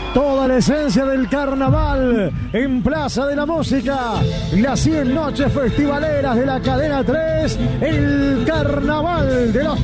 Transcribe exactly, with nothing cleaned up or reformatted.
Toda la esencia del carnaval en Plaza de la Música. Las cien noches festivaleras de la cadena tres. El carnaval de los